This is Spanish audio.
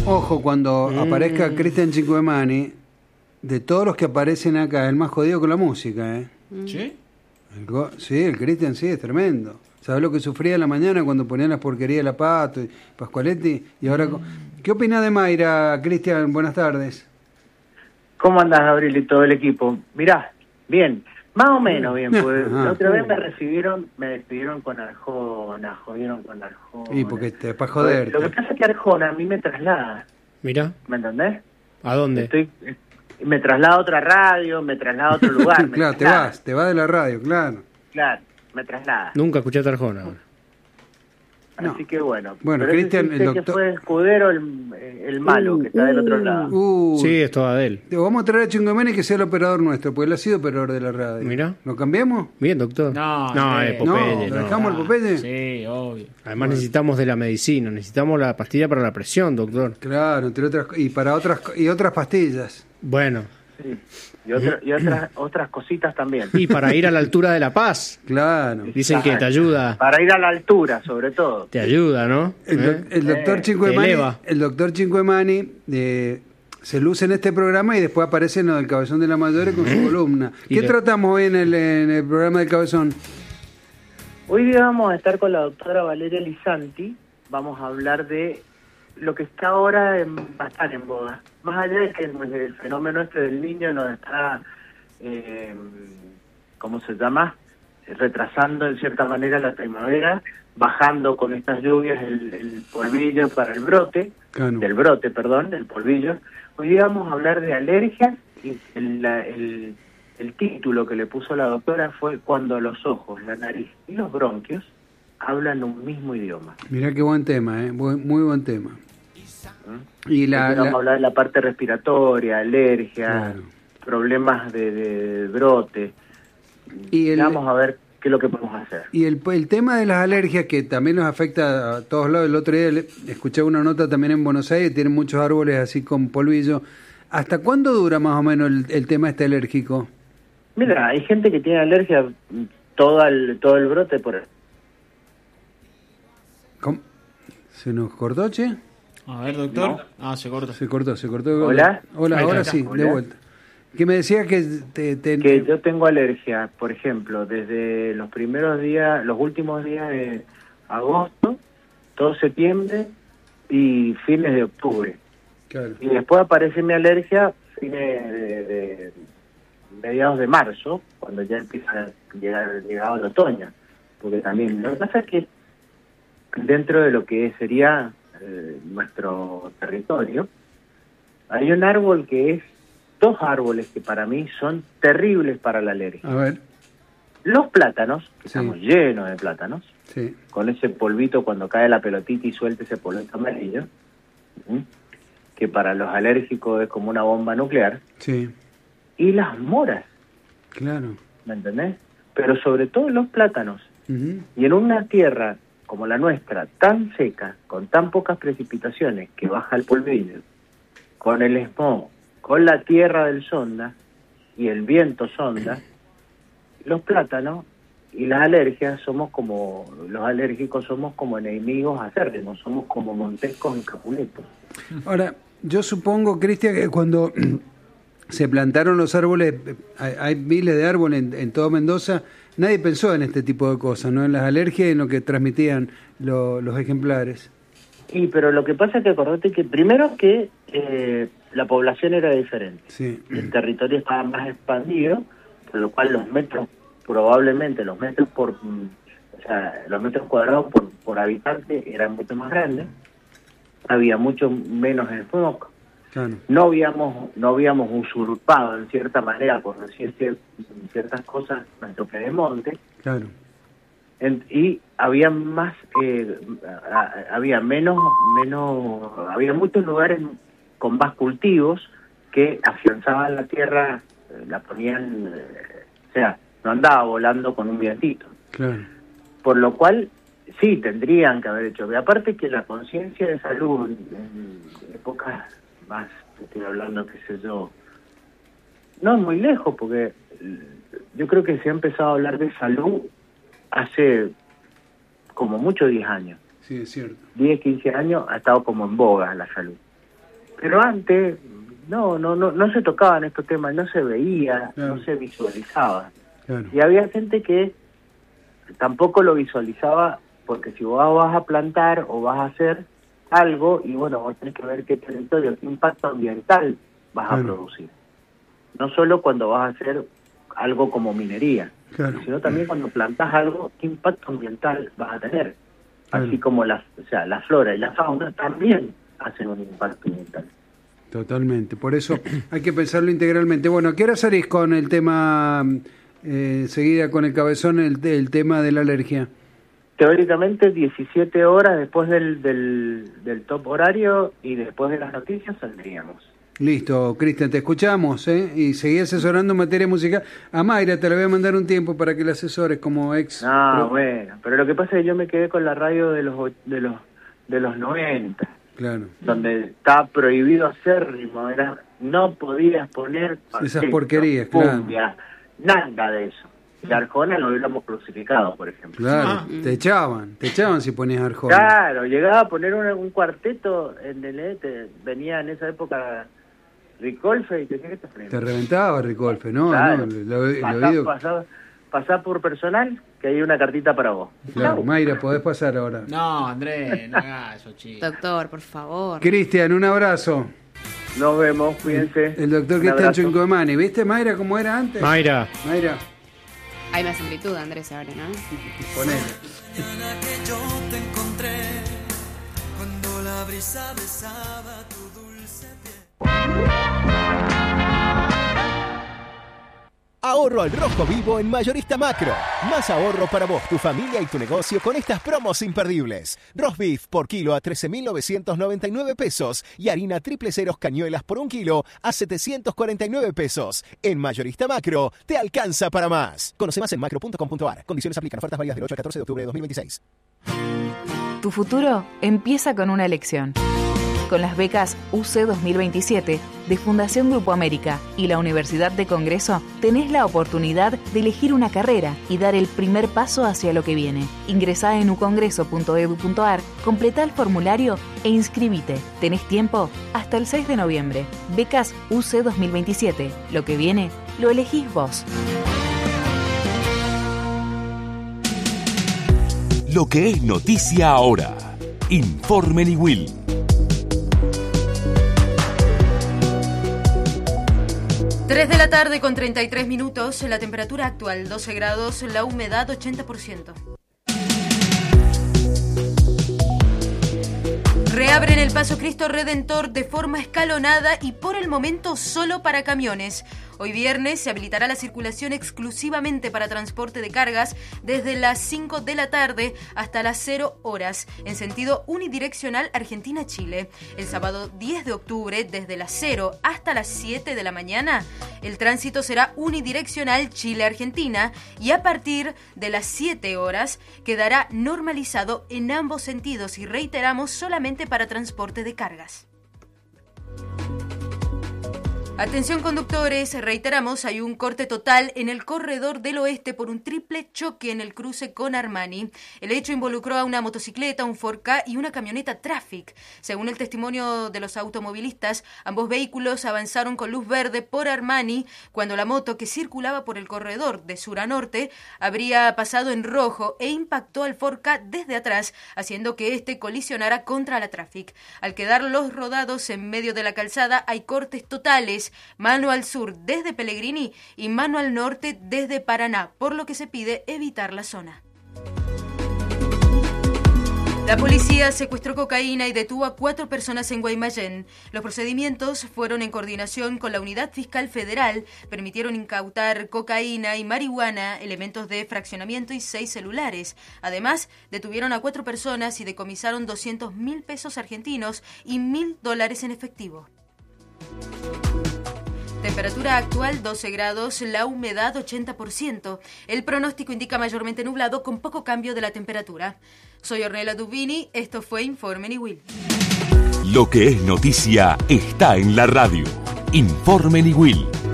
Ojo, cuando aparezca Cristian Cinquemani, de todos los que aparecen acá, el más jodido con la música, ¿eh? ¿Sí? Sí, el Cristian sí, es tremendo. ¿Sabes lo que sufría en la mañana cuando ponían las porquerías de la Pato y Pascualetti? Y ahora, ¿qué opina de Mayra, Cristian? Buenas tardes. ¿Cómo andás, Gabriel, y todo el equipo? Mirá, bien, más o menos bien, pues la otra vez me despidieron con Arjona, jodieron con Arjona. Y porque te para joder. Lo que pasa es que Arjona a mí me traslada. Mira. ¿Me entendés? ¿A dónde? Me traslada a otra radio, me traslada a otro lugar. Claro, te vas de la radio, claro. Claro, me traslada. Nunca escuchaste a Arjona. Así que bueno. Bueno, pero Cristian, el doctor... que fue Escudero el malo, que está del otro lado. Sí, es toda de él. Vamos a traer a Cinquemani que sea el operador nuestro, porque él ha sido operador de la radio. Mira. ¿Lo cambiamos? Bien, doctor. No, es Popeye. ¿Lo dejamos el Popeye? Sí, obvio. Además necesitamos de la medicina, necesitamos la pastilla para la presión, doctor. Claro, entre otras y otras pastillas. Bueno. Sí. Y otras cositas también. Y para ir a la altura de La Paz. Claro. Dicen que te ayuda. Para ir a la altura, sobre todo. Te ayuda, ¿no? El doctor Cinquemani se luce en este programa y después aparece en lo del Cabezón de la Mayore con su columna. ¿Qué tratamos hoy en el programa del Cabezón? Hoy día vamos a estar con la doctora Valeria Lisanti. Vamos a hablar de lo que está ahora va a estar en boda. Más allá de que el fenómeno del niño nos está, ¿cómo se llama? Retrasando en cierta manera la primavera, bajando con estas lluvias el polvillo para el brote, el polvillo. Hoy día vamos a hablar de alergias y el título que le puso la doctora fue Cuando los ojos, la nariz y los bronquios hablan un mismo idioma. Mirá qué buen tema, muy buen tema. Y vamos a hablar de la parte respiratoria, alergia, problemas de brote. Y vamos a ver qué es lo que podemos hacer. Y el tema de las alergias, que también nos afecta a todos lados. El otro día escuché una nota también en Buenos Aires, tienen muchos árboles así con polvillo. ¿Hasta cuándo dura más o menos el tema alérgico? Mira, hay gente que tiene alergia todo el brote por él. ¿Cómo? ¿Se nos cortó, che? A ver, doctor. No. Se cortó. Se cortó. ¿Hola? Ahora sí, de vuelta. ¿Qué me decías que que yo tengo alergia, por ejemplo, desde los últimos días de agosto, todo septiembre y fines de octubre. Claro. Y después aparece mi alergia de mediados de marzo, cuando ya empieza a llegar el otoño. Porque también, lo que pasa es que dentro de lo que sería nuestro territorio, hay dos árboles que para mí son terribles para la alergia. A ver. Los plátanos, que estamos llenos de plátanos, con ese polvito cuando cae la pelotita y suelta ese polvito amarillo, que para los alérgicos es como una bomba nuclear. Sí. Y las moras. Claro. ¿Me entendés? Pero sobre todo los plátanos. Y en una tierra como la nuestra, tan seca, con tan pocas precipitaciones, que baja el polvillo, con el smog, con la tierra del sonda y el viento sonda, los plátanos y las alergias los alérgicos somos como enemigos acérrimos, somos como Montescos y Capuletos. Ahora, yo supongo, Cristian, que cuando se plantaron los árboles, hay miles de árboles en todo Mendoza, nadie pensó en este tipo de cosas, ¿no? En las alergias y en lo que transmitían los ejemplares. Y pero lo que pasa es que acordate que primero que la población era diferente. Sí. El territorio estaba más expandido, por lo cual los metros cuadrados por habitante eran mucho más grandes. Había mucho menos smog. Claro. No habíamos usurpado en cierta manera, por decir ciertas cosas, nuestro pedemonte. Claro. Y había había muchos lugares con más cultivos que afianzaban la tierra, la ponían, no andaba volando con un vientito. Claro. Por lo cual, sí, tendrían que haber hecho. Aparte que la conciencia de salud en épocas más, estoy hablando, qué sé yo, no es muy lejos, porque yo creo que se ha empezado a hablar de salud hace como mucho 10 años. Sí, es cierto. 10, 15 años ha estado como en boga la salud. Pero antes no se tocaban estos temas, no se veía, claro, no se visualizaba. claro. Y había gente que tampoco lo visualizaba, porque si vos vas a plantar o vas a hacer algo, y bueno, vos tenés que ver qué territorio, qué impacto ambiental vas a producir. No solo cuando vas a hacer algo como minería, Claro. sino también cuando plantás algo, qué impacto ambiental vas a tener. Claro. Así como la flora y la fauna también hacen un impacto ambiental. Totalmente, por eso hay que pensarlo integralmente. Bueno, ¿a qué hora salís con el tema, seguida con el cabezón, el tema de la alergia? Teóricamente 17 horas después del top horario y después de las noticias saldríamos. Listo, Cristian, te escuchamos, y seguí asesorando en materia musical. A Mayra te la voy a mandar un tiempo para que la asesores como ex. Bueno, pero lo que pasa es que yo me quedé con la radio de los 90. Claro. Donde está prohibido hacer ritmo, no podías poner esas porquerías, cumbia, nada de eso. Y Arjona lo hubiéramos crucificado, por ejemplo. Claro, te echaban si ponías Arjona. Claro, llegaba a poner un cuarteto en el venía en esa época Ricolfe y te reventaba Ricolfe, ¿no? Claro. No, pasá por personal, que hay una cartita para vos. Claro, Mayra, podés pasar ahora. No, Andrés, no hagas eso, chico. Doctor, por favor. Cristian, un abrazo. Nos vemos, cuídense. El doctor Cristian Chuncomani. ¿Viste, Mayra, cómo era antes? Mayra. Hay más amplitud, Andrés, ahora, ¿no? Ponele. Que yo te encontré cuando la brisa besaba tu dulce piel. Ahorro al rojo vivo en Mayorista Macro. Más ahorro para vos, tu familia y tu negocio con estas promos imperdibles. Roast beef por kilo a 13.999 pesos y harina triple ceros cañuelas por 1 kilo a 749 pesos. En Mayorista Macro te alcanza para más. Conoce más en macro.com.ar. Condiciones aplican. Ofertas válidas del 8 al 14 de octubre de 2026. Tu futuro empieza con una elección. Con las becas UC 2027 de Fundación Grupo América y la Universidad de Congreso, tenés la oportunidad de elegir una carrera y dar el primer paso hacia lo que viene. Ingresá en ucongreso.edu.ar, completá el formulario e inscribite. Tenés tiempo hasta el 6 de noviembre. Becas UC 2027. Lo que viene, lo elegís vos. Lo que es noticia ahora. Informe Niwil. 3 de la tarde con 33 minutos, la temperatura actual 12 grados, la humedad 80%. Reabren el Paso Cristo Redentor de forma escalonada y por el momento solo para camiones. Hoy viernes se habilitará la circulación exclusivamente para transporte de cargas desde las 5 de la tarde hasta las 0 horas en sentido unidireccional Argentina-Chile. El sábado 10 de octubre desde las 0 hasta las 7 de la mañana el tránsito será unidireccional Chile-Argentina y a partir de las 7 horas quedará normalizado en ambos sentidos y reiteramos solamente para transporte de cargas. Atención conductores, reiteramos, hay un corte total en el corredor del oeste por un triple choque en el cruce con Armani. El hecho involucró a una motocicleta, un Ford Ka y una camioneta Traffic. Según el testimonio de los automovilistas, ambos vehículos avanzaron con luz verde por Armani cuando la moto que circulaba por el corredor de sur a norte habría pasado en rojo e impactó al Ford Ka desde atrás, haciendo que este colisionara contra la Traffic. Al quedar los rodados en medio de la calzada hay cortes totales, mano al sur desde Pellegrini y mano al norte desde Paraná, por lo que se pide evitar la zona. La policía secuestró cocaína y detuvo a 4 personas en Guaymallén. Los procedimientos fueron en coordinación con la Unidad Fiscal Federal, permitieron incautar cocaína y marihuana, elementos de fraccionamiento y 6 celulares. Además, detuvieron a 4 personas y decomisaron 200.000 pesos argentinos y $1.000 en efectivo. Temperatura actual 12 grados, la humedad 80%. El pronóstico indica mayormente nublado con poco cambio de la temperatura. Soy Ornella Dubini, esto fue Informe Niwil. Lo que es noticia está en la radio. Informe Niwil.